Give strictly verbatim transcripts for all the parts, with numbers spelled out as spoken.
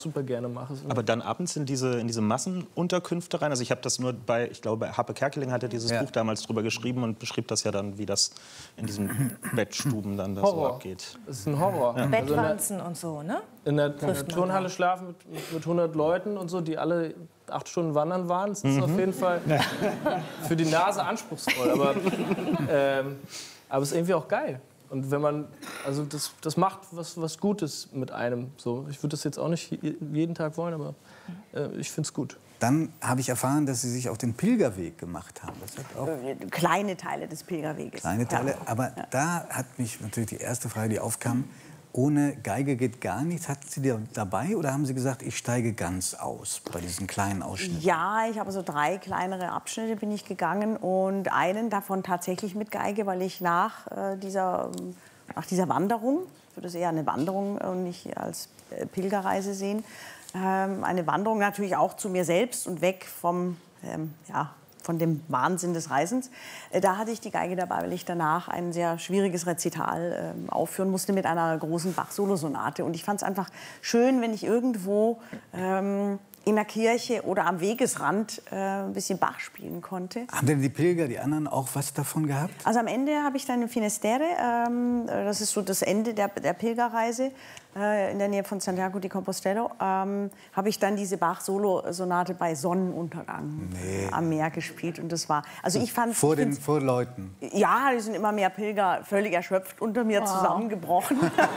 super gerne mache. Aber dann abends in diese, in diese Massenunterkünfte rein? Also ich habe das nur bei, ich glaube, Happe Kerkeling hat ja dieses ja. Buch damals drüber geschrieben und beschrieb das ja dann, wie das in diesen Bettstuben dann da so abgeht. Das ist ein Horror. Ja. Bettwanzen also und so, ne? In der, in der Turnhalle schlafen mit, mit hundert Leuten und so, die alle acht Stunden wandern waren. Das ist mhm. auf jeden Fall für die Nase anspruchsvoll. Aber, ähm, aber es ist irgendwie auch geil. Und wenn man, also das, das macht was, was Gutes mit einem. So, ich würde das jetzt auch nicht jeden Tag wollen, aber äh, ich finde es gut. Dann habe ich erfahren, dass Sie sich auf den Pilgerweg gemacht haben. Das hat auch kleine Teile des Pilgerweges. Kleine Teile, ja. aber ja. da hat mich natürlich die erste Frage, die aufkam, ohne Geige geht gar nichts. Hatten Sie die dabei oder haben Sie gesagt, ich steige ganz aus bei diesen kleinen Ausschnitten? Ja, ich habe so drei kleinere Abschnitte bin ich gegangen und einen davon tatsächlich mit Geige, weil ich nach, äh, dieser, nach dieser Wanderung, ich würde es eher eine Wanderung und nicht als äh, Pilgerreise sehen, ähm, eine Wanderung natürlich auch zu mir selbst und weg vom, ähm, ja, von dem Wahnsinn des Reisens. Da hatte ich die Geige dabei, weil ich danach ein sehr schwieriges Rezital äh, aufführen musste mit einer großen Bach-Solosonate. Und ich fand es einfach schön, wenn ich irgendwo ähm, in der Kirche oder am Wegesrand äh, ein bisschen Bach spielen konnte. Haben denn die Pilger, die anderen, auch was davon gehabt? Also am Ende habe ich dann in Finisterre, ähm, das ist so das Ende der, der Pilgerreise, äh, in der Nähe von Santiago de Compostela, ähm, habe ich dann diese Bach-Solo-Sonate bei Sonnenuntergang nee. am Meer gespielt. Und das war, also ich fand, vor ich den vor Leuten? Ja, die sind immer mehr Pilger völlig erschöpft unter mir oh. zusammengebrochen.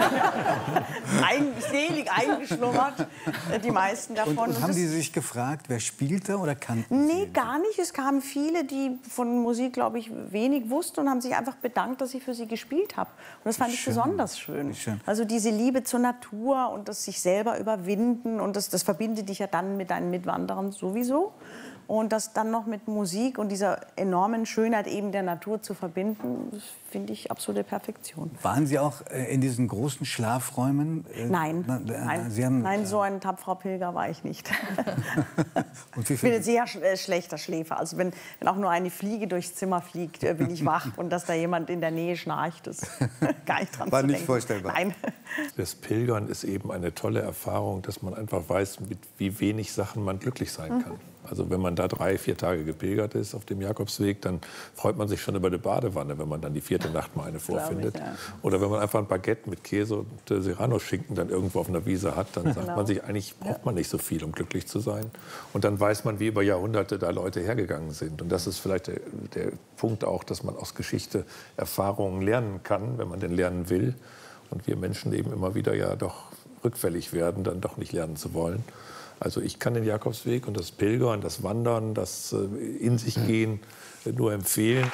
Ein, selig eingeschlummert, die meisten davon. Und, und haben die sich gefragt, wer spielte oder kannten Nee, Sie? gar nicht. Es kamen viele, die von Musik, glaube ich, wenig wussten und haben sich einfach bedankt, dass ich für sie gespielt habe. Und das fand schön. ich besonders schön. schön. Also diese Liebe zur Natur und das sich selber überwinden und das, das verbindet dich ja dann mit deinen Mitwanderern sowieso. Und das dann noch mit Musik und dieser enormen Schönheit eben der Natur zu verbinden, das finde ich absolute Perfektion. Waren Sie auch äh, in diesen großen Schlafräumen? Äh, Nein, na, äh, nein, Sie haben, nein, äh, so ein tapferer Pilger war ich nicht. und wie ich bin ein sehr sch äh, schlechter Schläfer. Also wenn, wenn auch nur eine Fliege durchs Zimmer fliegt, äh, bin ich wach. Und dass da jemand in der Nähe schnarcht, ist gar nicht dran war zu nicht denken. vorstellbar. Nein. Das Pilgern ist eben eine tolle Erfahrung, dass man einfach weiß, mit wie wenig Sachen man glücklich sein kann. Mhm. Also wenn man da drei, vier Tage gepilgert ist auf dem Jakobsweg, dann freut man sich schon über eine Badewanne, wenn man dann die vierte Nacht mal eine vorfindet. Ich, ja. Oder wenn man einfach ein Baguette mit Käse und äh, Serrano-Schinken dann irgendwo auf einer Wiese hat, dann sagt genau. man sich, eigentlich braucht man nicht so viel, um glücklich zu sein. Und dann weiß man, wie über Jahrhunderte da Leute hergegangen sind. Und das ist vielleicht der, der Punkt auch, dass man aus Geschichte Erfahrungen lernen kann, wenn man denn lernen will. Und wir Menschen eben immer wieder ja doch rückfällig werden, dann doch nicht lernen zu wollen. Also ich kann den Jakobsweg und das Pilgern, das Wandern, das äh, in sich gehen äh, nur empfehlen.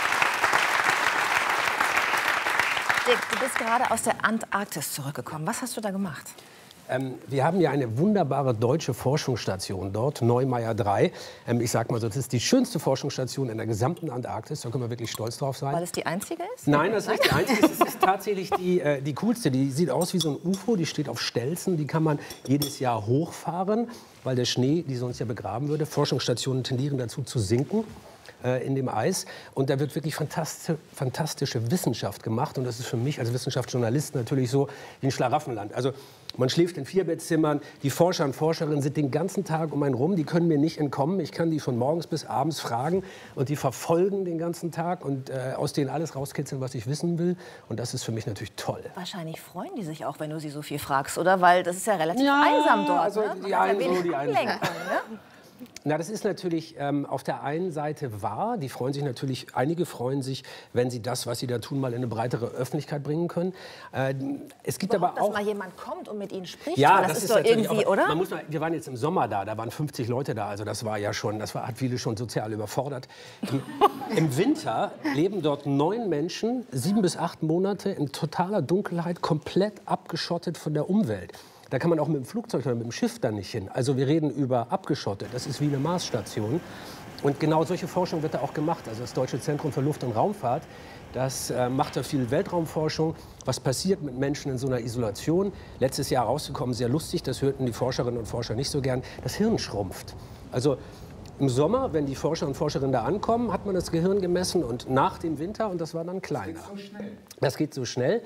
Dick, du bist gerade aus der Antarktis zurückgekommen. Was hast du da gemacht? Ähm, wir haben ja eine wunderbare deutsche Forschungsstation dort, Neumeier drei. Ähm, ich sag mal so, das ist die schönste Forschungsstation in der gesamten Antarktis. Da können wir wirklich stolz drauf sein. Weil es die einzige ist? Nein, das ist nicht die einzige. Es ist tatsächlich die, äh, die coolste. Die sieht aus wie so ein U F O. Die steht auf Stelzen. Die kann man jedes Jahr hochfahren, weil der Schnee, die sonst ja begraben würde. Forschungsstationen tendieren dazu zu sinken in dem Eis. Und da wird wirklich fantastische, fantastische Wissenschaft gemacht. Und das ist für mich als Wissenschaftsjournalist natürlich so wie ein Schlaraffenland. Also man schläft in Vierbettzimmern. Die Forscher und Forscherinnen sind den ganzen Tag um einen rum. Die können mir nicht entkommen. Ich kann die von morgens bis abends fragen. Und die verfolgen den ganzen Tag und äh, aus denen alles rauskitzeln, was ich wissen will. Und das ist für mich natürlich toll. Wahrscheinlich freuen die sich auch, wenn du sie so viel fragst, oder? Weil das ist ja relativ ja, einsam dort. Also ne? die einen ja so, die einen so. Ne? Na, das ist natürlich ähm, auf der einen Seite wahr. Die freuen sich natürlich, einige freuen sich, wenn sie das, was sie da tun, mal in eine breitere Öffentlichkeit bringen können. Äh, es gibt Überhaupt, aber auch, dass mal jemand kommt und mit ihnen spricht. ja, das, das ist, ist doch natürlich irgendwie, auch, oder? Man muss mal, wir waren jetzt im Sommer da, da waren fünfzig Leute da, also das war ja schon, das war, hat viele schon sozial überfordert. Im, Im Winter leben dort neun Menschen, sieben bis acht Monate in totaler Dunkelheit, komplett abgeschottet von der Umwelt. Da kann man auch mit dem Flugzeug oder mit dem Schiff dann nicht hin. Also wir reden über abgeschottet. Das ist wie eine Marsstation. Und genau solche Forschung wird da auch gemacht. Also das Deutsche Zentrum für Luft- und Raumfahrt, das äh, macht da viel Weltraumforschung. Was passiert mit Menschen in so einer Isolation? Letztes Jahr rausgekommen, sehr lustig, das hörten die Forscherinnen und Forscher nicht so gern. Das Hirn schrumpft. Also im Sommer, wenn die Forscher und Forscherinnen da ankommen, hat man das Gehirn gemessen und nach dem Winter, und das war dann kleiner. Das geht so schnell. Das geht so schnell.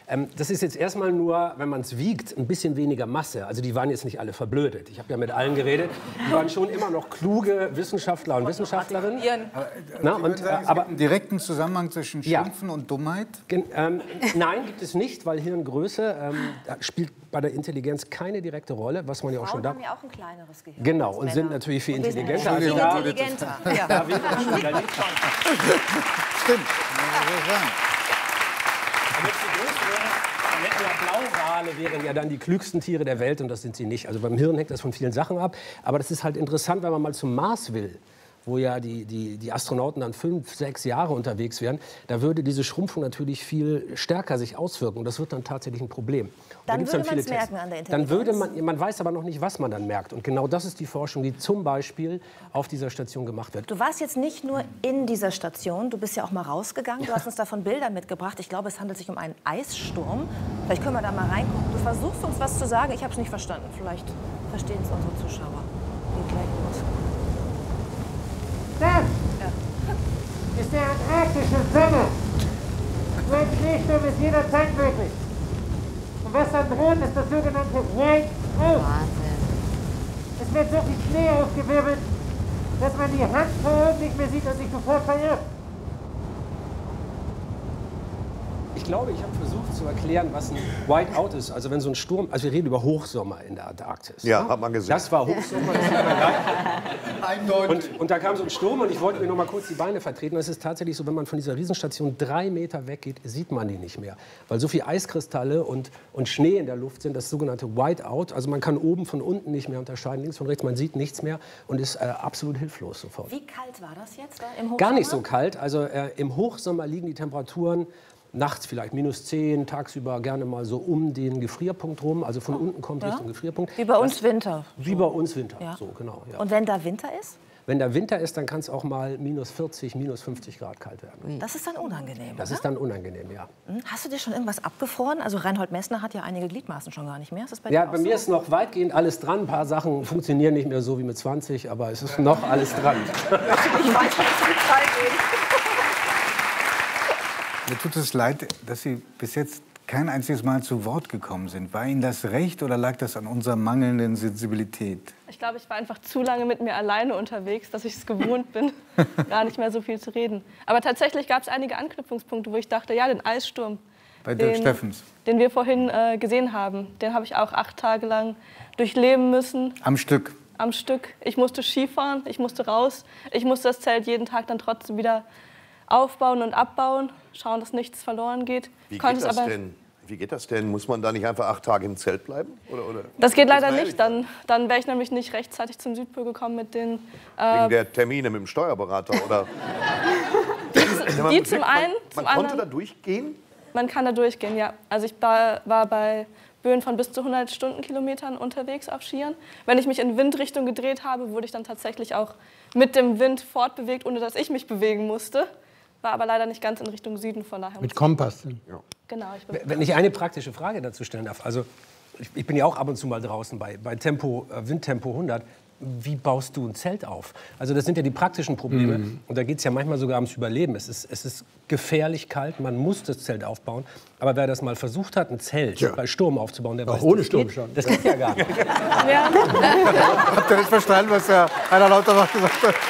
Ähm, das ist jetzt erstmal nur, wenn man es wiegt, ein bisschen weniger Masse. Also die waren jetzt nicht alle verblödet. Ich habe ja mit allen geredet. Die waren schon immer noch kluge Wissenschaftler und Wissenschaftlerinnen. Aber, Na, Sie und, sagen, es aber, gibt einen direkten Zusammenhang zwischen Schrumpfen ja. und Dummheit? Gen ähm, nein, gibt es nicht, weil Hirngröße ähm, spielt bei der Intelligenz keine direkte Rolle, was man ja auch Frauen schon da. haben ja auch ein kleineres Gehirn. Genau, als und Männer. sind natürlich viel Und wir sind intelligenter. viel als da. intelligenter. Ja. Da wäre das schon wieder nicht. Stimmt. Ja, Wenn sie groß wären, dann hätten ja Blauwale wären ja dann die klügsten Tiere der Welt und das sind sie nicht. Also beim Hirn hängt das von vielen Sachen ab. Aber das ist halt interessant, wenn man mal zum Mars will, wo ja die, die, die Astronauten dann fünf, sechs Jahre unterwegs wären, da würde diese Schrumpfung natürlich viel stärker sich auswirken. Und das wird dann tatsächlich ein Problem. Und Dann da gibt's würde dann viele man's merken Tests. an der Dann würde Intelligenz. man, man weiß aber noch nicht, was man dann merkt. Und genau das ist die Forschung, die zum Beispiel auf dieser Station gemacht wird. Du warst jetzt nicht nur in dieser Station, du bist ja auch mal rausgegangen. Du hast uns davon Bilder mitgebracht. Ich glaube, es handelt sich um einen Eissturm. Vielleicht können wir da mal reingucken. Du versuchst uns was zu sagen. Ich habe es nicht verstanden. Vielleicht verstehen es unsere Zuschauer. Geht gleich los. Das ist der antarktische Sommer. So ein Schneesturm ist jederzeit möglich. Und was dann droht, ist das sogenannte Whiteout. Es wird so viel Schnee aufgewirbelt, dass man die Hand vor Augen nicht mehr sieht und sich sofort verirrt. Ich glaube, ich habe versucht zu erklären, was ein Whiteout ist. Also wenn so ein Sturm, also wir reden über Hochsommer in der Antarktis. Ja, hat man gesehen. Das war Hochsommer. Das sieht man gleich. Und, und da kam so ein Sturm und ich wollte mir noch mal kurz die Beine vertreten. Es ist tatsächlich so, wenn man von dieser Riesenstation drei Meter weggeht, sieht man die nicht mehr. Weil so viel Eiskristalle und, und Schnee in der Luft sind, das sogenannte Whiteout. Also man kann oben von unten nicht mehr unterscheiden, links von rechts, man sieht nichts mehr und ist äh, absolut hilflos sofort. Wie kalt war das jetzt da im Hochsommer? Gar nicht so kalt. Also äh, im Hochsommer liegen die Temperaturen nachts vielleicht minus zehn, tagsüber gerne mal so um den Gefrierpunkt rum. Also von unten kommt Ja. Richtung Gefrierpunkt. Wie bei uns Winter. Wie bei uns Winter, Ja. so genau. Ja. Und wenn da Winter ist? Wenn da Winter ist, dann kann es auch mal minus vierzig, minus fünfzig Grad kalt werden. Das ist dann unangenehm, Das oder? ist dann unangenehm, ja. Hm? Hast du dir schon irgendwas abgefroren? Also Reinhold Messner hat ja einige Gliedmaßen schon gar nicht mehr. Ist das bei Ja, dir auch bei so? mir ist noch weitgehend alles dran. Ein paar Sachen funktionieren nicht mehr so wie mit zwanzig, aber es ist noch alles dran. Ich weiß, wie es mit Zeit geht. Mir tut es leid, dass Sie bis jetzt kein einziges Mal zu Wort gekommen sind. War Ihnen das recht oder lag das an unserer mangelnden Sensibilität? Ich glaube, ich war einfach zu lange mit mir alleine unterwegs, dass ich es gewohnt bin, gar nicht mehr so viel zu reden. Aber tatsächlich gab es einige Anknüpfungspunkte, wo ich dachte, ja, den Eissturm, Bei Dirk den, Steffens. den wir vorhin äh, gesehen haben, den habe ich auch acht Tage lang durchleben müssen. Am Stück. Am Stück. Ich musste Skifahren, ich musste raus. Ich musste das Zelt jeden Tag dann trotzdem wieder aufbauen und abbauen, schauen, dass nichts verloren geht. Wie Konnte geht es das aber, denn? Wie geht das denn? Muss man da nicht einfach acht Tage im Zelt bleiben? Oder, oder? Das geht leider Jetzt mal nicht. Dann, dann wäre ich nämlich nicht rechtzeitig zum Südpol gekommen mit den... Wegen Äh, der Termine mit dem Steuerberater? Oder? die zum einen, Man, zum man konnte anderen... da durchgehen? Man kann da durchgehen, ja. Also ich war, war bei Böen von bis zu hundert Stundenkilometern unterwegs auf Skiern. Wenn ich mich in Windrichtung gedreht habe, wurde ich dann tatsächlich auch mit dem Wind fortbewegt, ohne dass ich mich bewegen musste. War aber leider nicht ganz in Richtung Süden, von daher. Mit Kompass. Ja. Genau, ich bin Wenn ich eine praktische Frage dazu stellen darf. Also ich, ich bin ja auch ab und zu mal draußen bei, bei Tempo, äh, Windtempo hundert. Wie baust du ein Zelt auf? Also das sind ja die praktischen Probleme. Mhm. Und da geht es ja manchmal sogar ums Überleben. Es ist, es ist gefährlich kalt, man muss das Zelt aufbauen. Aber wer das mal versucht hat, ein Zelt Ja. bei Sturm aufzubauen, der Auch weiß, ohne das Sturm geht, schon. das geht ja gar nicht. ja. Habt ihr nicht verstanden, was der Heiner Lauterbach gesagt hat?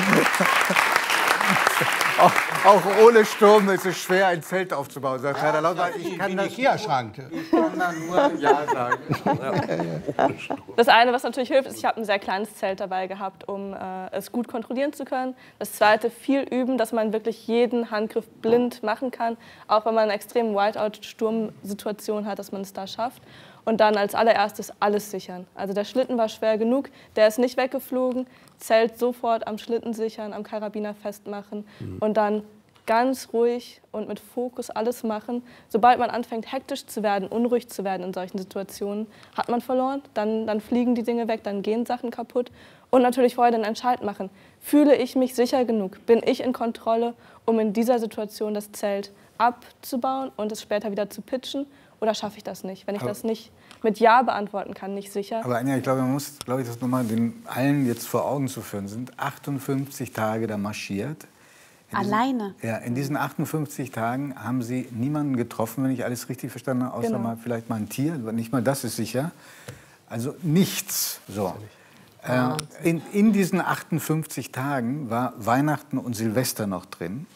Auch, auch ohne Sturm ist es schwer, ein Zelt aufzubauen. Sagt Heiner Lauterbach, ich kann das Ikea-Schrank. ich kann da nur Ja sagen. Das eine, was natürlich hilft, ist, ich habe ein sehr kleines Zelt dabei gehabt, um äh, es gut kontrollieren zu können. Das zweite, viel üben, dass man wirklich jeden Handgriff blind machen kann, auch wenn man eine extreme Whiteout-Sturmsituation hat, dass man es da schafft. Und dann als allererstes alles sichern. Also der Schlitten war schwer genug, der ist nicht weggeflogen. Zelt sofort am Schlitten sichern, am Karabiner festmachen mhm. und dann ganz ruhig und mit Fokus alles machen. Sobald man anfängt, hektisch zu werden, unruhig zu werden in solchen Situationen, hat man verloren. Dann, dann fliegen die Dinge weg, dann gehen Sachen kaputt. Und natürlich vorher den Entscheid machen. Fühle ich mich sicher genug? Bin ich in Kontrolle, um in dieser Situation das Zelt abzubauen und es später wieder zu pitchen? Oder schaffe ich das nicht? Wenn ich aber, das nicht mit Ja beantworten kann, nicht sicher. Aber Anja, ich glaube, man muss, glaube ich, das nochmal den allen jetzt vor Augen zu führen. Sind achtundfünfzig Tage da marschiert. In diesen, Alleine? Ja, in diesen achtundfünfzig Tagen haben Sie niemanden getroffen, wenn ich alles richtig verstanden habe, außer Genau. mal vielleicht mal ein Tier, aber nicht mal das ist sicher. Also nichts. So. Äh, in, in diesen achtundfünfzig Tagen war Weihnachten und Silvester noch drin.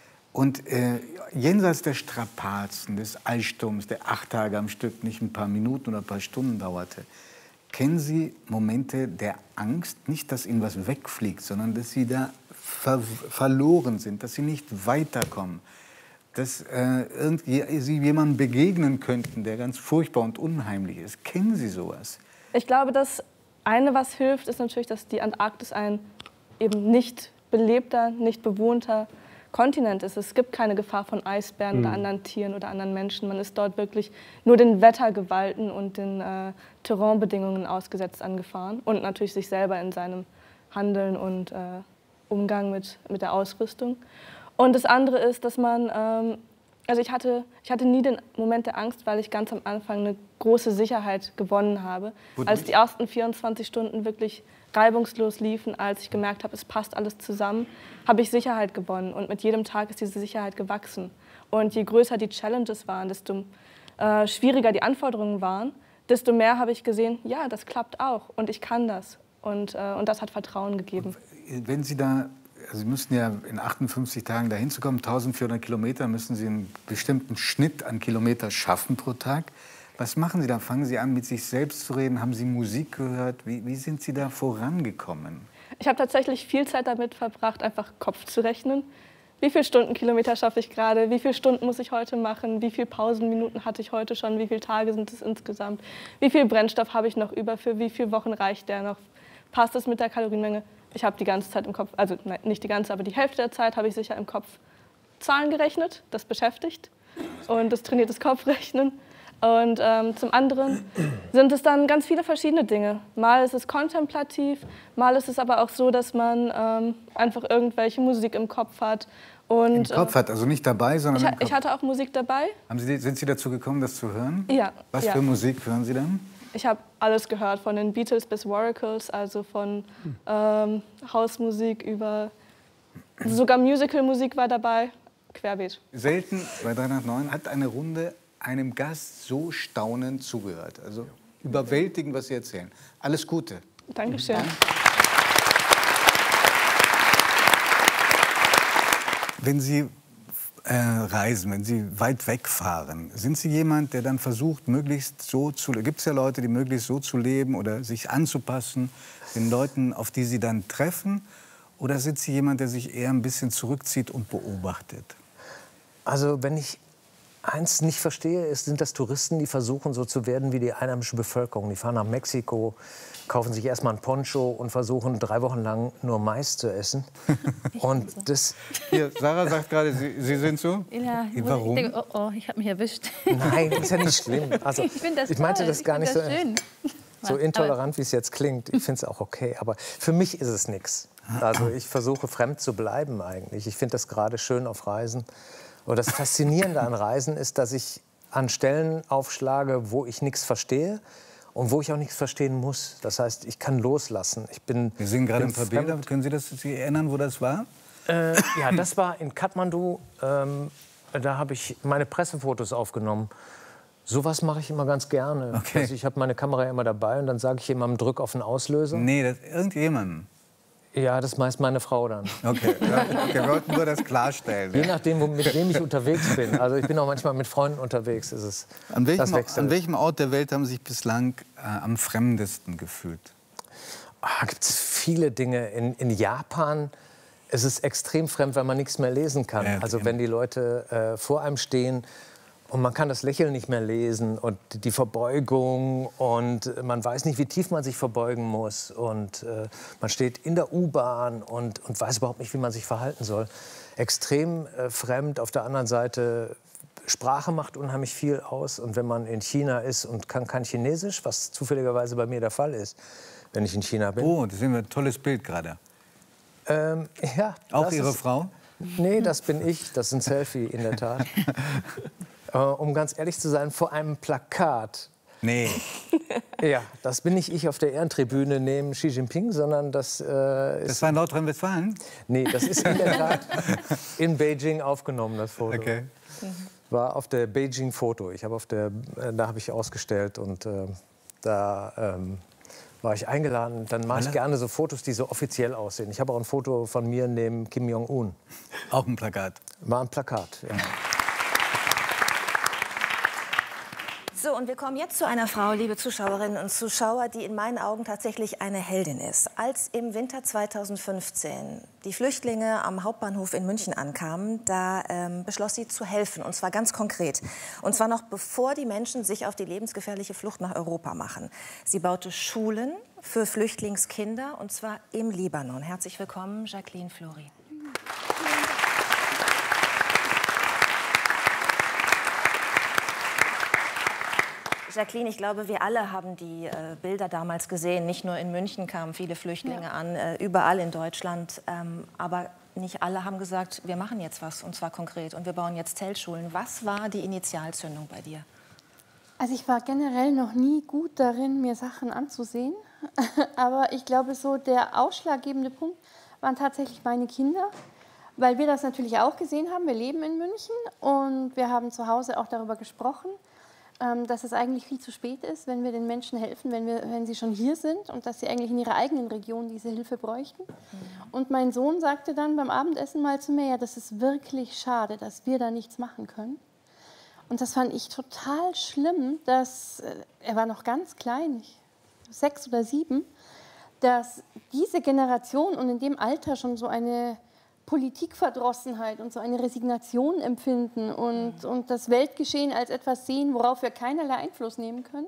Und äh, jenseits der Strapazen, des Eissturms, der acht Tage am Stück, nicht ein paar Minuten oder ein paar Stunden dauerte, kennen Sie Momente der Angst, nicht, dass Ihnen was wegfliegt, sondern dass Sie da ver verloren sind, dass Sie nicht weiterkommen, dass äh, irgendwie Sie jemandem begegnen könnten, der ganz furchtbar und unheimlich ist. Kennen Sie sowas? Ich glaube, das eine, was hilft, ist natürlich, dass die Antarktis ein eben nicht belebter, nicht bewohnter Kontinent ist. Es gibt keine Gefahr von Eisbären mhm. oder anderen Tieren oder anderen Menschen. Man ist dort wirklich nur den Wettergewalten und den äh, Terrainbedingungen ausgesetzt an Gefahren und natürlich sich selber in seinem Handeln und äh, Umgang mit, mit der Ausrüstung. Und das andere ist, dass man, ähm, also ich hatte, ich hatte nie den Moment der Angst, weil ich ganz am Anfang eine große Sicherheit gewonnen habe. Wodurch? Als die ersten vierundzwanzig Stunden wirklich reibungslos liefen, als ich gemerkt habe, es passt alles zusammen, habe ich Sicherheit gewonnen. Und mit jedem Tag ist diese Sicherheit gewachsen. Und je größer die Challenges waren, desto äh, schwieriger die Anforderungen waren, desto mehr habe ich gesehen, ja, das klappt auch und ich kann das. Und, äh, und das hat Vertrauen gegeben. Wenn Sie da, also Sie müssen ja in achtundfünfzig Tagen dahin zu kommen, eintausendvierhundert Kilometer, müssen Sie einen bestimmten Schnitt an Kilometer schaffen pro Tag. Was machen Sie da? Fangen Sie an, mit sich selbst zu reden? Haben Sie Musik gehört? Wie, wie sind Sie da vorangekommen? Ich habe tatsächlich viel Zeit damit verbracht, einfach Kopf zu rechnen. Wie viele Stundenkilometer schaffe ich gerade? Wie viele Stunden muss ich heute machen? Wie viele Pausenminuten hatte ich heute schon? Wie viele Tage sind es insgesamt? Wie viel Brennstoff habe ich noch über? Für wie viele Wochen reicht der noch? Passt es mit der Kalorienmenge? Ich habe die ganze Zeit im Kopf, also nein, nicht die ganze, aber die Hälfte der Zeit habe ich sicher im Kopf Zahlen gerechnet. Das beschäftigt. Und das trainiert das Kopfrechnen. Und ähm, zum anderen sind es dann ganz viele verschiedene Dinge. Mal ist es kontemplativ, mal ist es aber auch so, dass man ähm, einfach irgendwelche Musik im Kopf hat. Und, Im Kopf hat, also nicht dabei, sondern ich, im Kopf. ich hatte auch Musik dabei. Haben Sie, sind Sie dazu gekommen, das zu hören? Ja. Was ja. für Musik hören Sie dann? Ich habe alles gehört, von den Beatles bis Waracles, also von ähm, Hausmusik über, sogar Musicalmusik war dabei, querbeet. Selten bei drei nach neun hat eine Runde einem Gast so staunend zugehört. Also überwältigend, was Sie erzählen. Alles Gute. Dankeschön. Wenn Sie äh, reisen, wenn Sie weit wegfahren, sind Sie jemand, der dann versucht, möglichst so zu leben? Gibt es ja Leute, die möglichst so zu leben oder sich anzupassen den Leuten, auf die Sie dann treffen? Oder sind Sie jemand, der sich eher ein bisschen zurückzieht und beobachtet? Also wenn ich eins nicht verstehe, ist, sind das Touristen, die versuchen, so zu werden wie die einheimische Bevölkerung. Die fahren nach Mexiko, kaufen sich erstmal ein Poncho und versuchen drei Wochen lang nur Mais zu essen. Und das Hier, Sarah sagt gerade, Sie, Sie sind so? Ja, Warum? ich denke, oh, oh, ich habe mich erwischt. Nein, ist ja nicht schlimm. Also, ich finde das ich meinte toll. das gar ich nicht so, schön. so intolerant, wie es jetzt klingt. Ich finde es auch okay. Aber für mich ist es nichts. Also ich versuche, fremd zu bleiben eigentlich. Ich finde das gerade schön auf Reisen. Und das Faszinierende an Reisen ist, dass ich an Stellen aufschlage, wo ich nichts verstehe und wo ich auch nichts verstehen muss. Das heißt, ich kann loslassen. Ich bin, Wir sehen gerade bin ein paar Bilder. Können Sie das sich erinnern, wo das war? Äh, ja, das war in Kathmandu. Ähm, da habe ich meine Pressefotos aufgenommen. Sowas mache ich immer ganz gerne. Okay. Also ich habe meine Kamera immer dabei und dann sage ich jemandem, drück auf den Auslöser. Nee, das irgendjemandem. Ja, das ist meist meine Frau dann. Okay, okay, wir wollten nur das klarstellen. Je nachdem, wo, mit wem ich unterwegs bin. Also ich bin auch manchmal mit Freunden unterwegs. Ist es, an, welchem, das wechselt. an welchem Ort der Welt haben Sie sich bislang äh, am fremdesten gefühlt? Ah, gibt es viele Dinge. In, in Japan ist es extrem fremd, weil man nichts mehr lesen kann. Ja, also wenn die Leute äh, vor einem stehen und man kann das Lächeln nicht mehr lesen und die Verbeugung und man weiß nicht, wie tief man sich verbeugen muss und äh, man steht in der U-Bahn und, und weiß überhaupt nicht, wie man sich verhalten soll. Extrem äh, fremd. Auf der anderen Seite, Sprache macht unheimlich viel aus und wenn man in China ist und kann kein Chinesisch, was zufälligerweise bei mir der Fall ist, wenn ich in China bin. Oh, das sehen wir, ein tolles Bild gerade. Ähm, ja. Auch Ihre ist, Frau? Nee, das bin ich. Das ist ein Selfie, in der Tat. äh, um ganz ehrlich zu sein, vor einem Plakat Nee. Ja, das bin nicht ich auf der Ehrentribüne neben Xi Jinping, sondern das äh, ist... Das war in Nordrhein-Westfalen? Nee, das ist in der Tat in Beijing aufgenommen, das Foto. Okay. War auf der Beijing-Foto. Ich habe auf der, äh, da habe ich ausgestellt und äh, da ähm, war ich eingeladen. Dann mache ich gerne so Fotos, die so offiziell aussehen. Ich habe auch ein Foto von mir neben Kim Jong-un. Auch ein Plakat? War ein Plakat, ja. So, und wir kommen jetzt zu einer Frau, liebe Zuschauerinnen und Zuschauer, die in meinen Augen tatsächlich eine Heldin ist. Als im Winter zweitausendfünfzehn die Flüchtlinge am Hauptbahnhof in München ankamen, da ähm, beschloss sie zu helfen, und zwar ganz konkret. Und zwar noch bevor die Menschen sich auf die lebensgefährliche Flucht nach Europa machen. Sie baute Schulen für Flüchtlingskinder, und zwar im Libanon. Herzlich willkommen, Jacqueline Fleury. Jacqueline, ich glaube, wir alle haben die äh, Bilder damals gesehen. Nicht nur in München kamen viele Flüchtlinge ja. an, äh, überall in Deutschland. Ähm, aber nicht alle haben gesagt, wir machen jetzt was, und zwar konkret. Und wir bauen jetzt Zeltschulen. Was war die Initialzündung bei dir? Also ich war generell noch nie gut darin, mir Sachen anzusehen. Aber ich glaube, so der ausschlaggebende Punkt waren tatsächlich meine Kinder. Weil wir das natürlich auch gesehen haben. Wir leben in München und wir haben zu Hause auch darüber gesprochen, dass es eigentlich viel zu spät ist, wenn wir den Menschen helfen, wenn, wir, wenn sie schon hier sind und dass sie eigentlich in ihrer eigenen Region diese Hilfe bräuchten. Mhm. Und mein Sohn sagte dann beim Abendessen mal zu mir, ja, das ist wirklich schade, dass wir da nichts machen können. Und das fand ich total schlimm, dass, er war noch ganz klein, sechs oder sieben, dass diese Generation und in dem Alter schon so eine Politikverdrossenheit und so eine Resignation empfinden und, und das Weltgeschehen als etwas sehen, worauf wir keinerlei Einfluss nehmen können.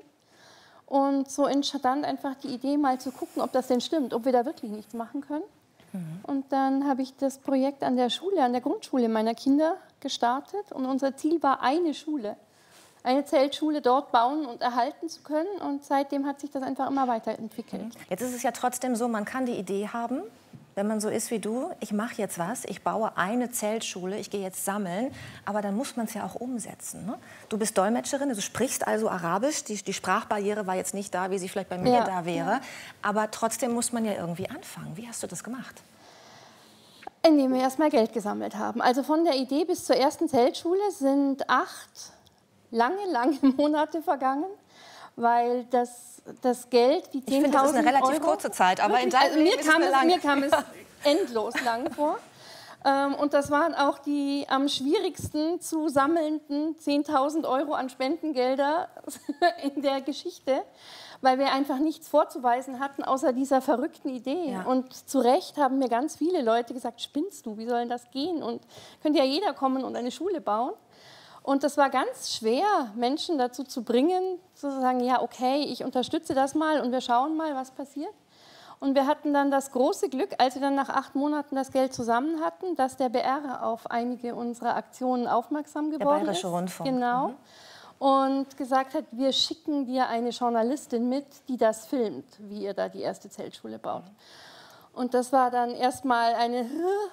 Und so entstand einfach die Idee, mal zu gucken, ob das denn stimmt, ob wir da wirklich nichts machen können. Mhm. Und dann habe ich das Projekt an der Schule, an der Grundschule meiner Kinder gestartet. Und unser Ziel war eine Schule, eine Zeltschule dort bauen und erhalten zu können. Und seitdem hat sich das einfach immer weiterentwickelt. Jetzt ist es ja trotzdem so, man kann die Idee haben, wenn man so ist wie du, ich mache jetzt was, ich baue eine Zeltschule, ich gehe jetzt sammeln, aber dann muss man es ja auch umsetzen. Ne? Du bist Dolmetscherin, du sprichst also Arabisch, die, die Sprachbarriere war jetzt nicht da, wie sie vielleicht bei mir ja, da wäre, ja. aber trotzdem muss man ja irgendwie anfangen. Wie hast du das gemacht? Indem wir erst mal Geld gesammelt haben. Also von der Idee bis zur ersten Zeltschule sind acht lange, lange Monate vergangen, weil das das Geld, die zehntausend Euro... Ich finde, das ist eine relativ Euro, kurze Zeit, aber wirklich, in deinem also mir, Leben ist kam es es, lang. mir kam es endlos lang vor. Ähm, und das waren auch die am schwierigsten zu sammelnden zehntausend Euro an Spendengelder in der Geschichte, weil wir einfach nichts vorzuweisen hatten, außer dieser verrückten Idee. Ja. Und zu Recht haben mir ganz viele Leute gesagt, spinnst du, wie soll denn das gehen? Und könnte ja jeder kommen und eine Schule bauen. Und das war ganz schwer, Menschen dazu zu bringen, zu sagen, ja, okay, ich unterstütze das mal und wir schauen mal, was passiert. Und wir hatten dann das große Glück, als wir dann nach acht Monaten das Geld zusammen hatten, dass der B R auf einige unserer Aktionen aufmerksam geworden ist. Der Bayerische Rundfunk. Genau. Mhm. Und gesagt hat, wir schicken dir eine Journalistin mit, die das filmt, wie ihr da die erste Zeltschule baut. Und das war dann erstmal eine...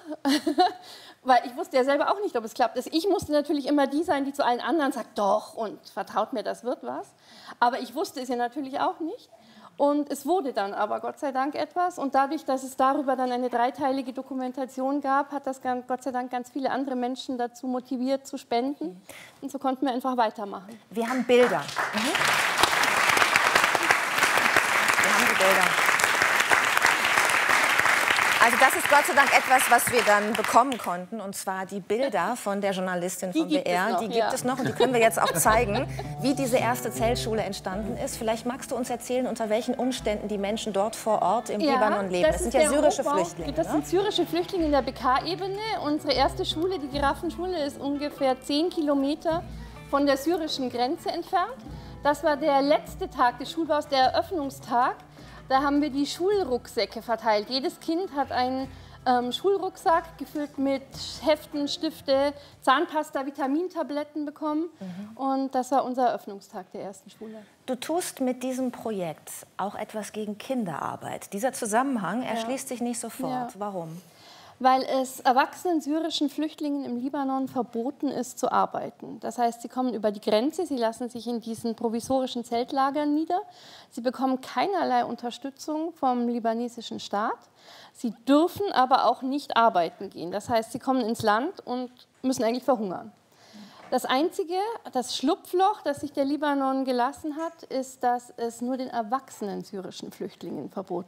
Weil ich wusste ja selber auch nicht, ob es klappt. Ich musste natürlich immer die sein, die zu allen anderen sagt, doch, und vertraut mir, das wird was. Aber ich wusste es ja natürlich auch nicht. Und es wurde dann aber Gott sei Dank etwas. Und dadurch, dass es darüber dann eine dreiteilige Dokumentation gab, hat das Gott sei Dank ganz viele andere Menschen dazu motiviert zu spenden. Und so konnten wir einfach weitermachen. Wir haben Bilder. Mhm. Wir haben die Bilder. Also das ist Gott sei Dank etwas, was wir dann bekommen konnten, und zwar die Bilder von der Journalistin vom B R. Die gibt ja. es noch und die können wir jetzt auch zeigen, wie diese erste Zeltschule entstanden ist. Vielleicht magst du uns erzählen, unter welchen Umständen die Menschen dort vor Ort im ja, Libanon leben. Das sind ja syrische Hochbau. Flüchtlinge. Das sind syrische Flüchtlinge in der B K-Ebene. Unsere erste Schule, die Giraffenschule, ist ungefähr zehn Kilometer von der syrischen Grenze entfernt. Das war der letzte Tag des Schulbaus, der Eröffnungstag. Da haben wir die Schulrucksäcke verteilt. Jedes Kind hat einen ähm, Schulrucksack gefüllt mit Heften, Stifte, Zahnpasta, Vitamintabletten bekommen. Mhm. Und das war unser Eröffnungstag der ersten Schule. Du tust mit diesem Projekt auch etwas gegen Kinderarbeit. Dieser Zusammenhang erschließt ja. sich nicht sofort. Ja. Warum? weil es erwachsenen syrischen Flüchtlingen im Libanon verboten ist zu arbeiten. Das heißt, sie kommen über die Grenze, sie lassen sich in diesen provisorischen Zeltlagern nieder, sie bekommen keinerlei Unterstützung vom libanesischen Staat, sie dürfen aber auch nicht arbeiten gehen. Das heißt, sie kommen ins Land und müssen eigentlich verhungern. Das einzige, das Schlupfloch, das sich der Libanon gelassen hat, ist, dass es nur den erwachsenen syrischen Flüchtlingen verboten